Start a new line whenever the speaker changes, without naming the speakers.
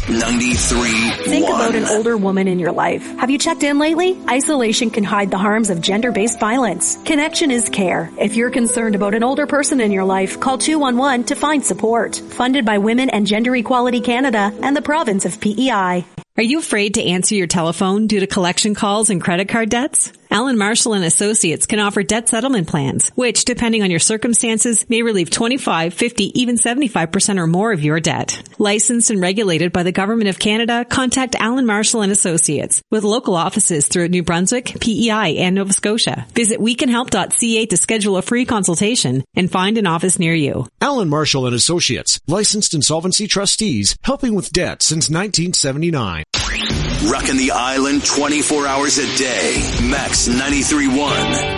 93.1.
Think about an older woman in your life. Have you checked in lately? Isolation can hide the harms of gender-based violence. Connection is care. If you're concerned about an older person in your life, call 211 to find support. Funded by Women and Gender Equality Canada and the province of PEI.
Are you afraid to answer your telephone due to collection calls and credit card debts? Allen Marshall and Associates can offer debt settlement plans, which, depending on your circumstances, may relieve 25, 50, even 75% or more of your debt. Licensed and regulated by the Government of Canada, contact Allen Marshall and Associates with local offices throughout New Brunswick, PEI, and Nova Scotia. Visit wecanhelp.ca to schedule a free consultation and find an office near you.
Allen Marshall and Associates, licensed insolvency trustees, helping with debt since 1979.
Rocking the island 24 hours a day. Max 93.1.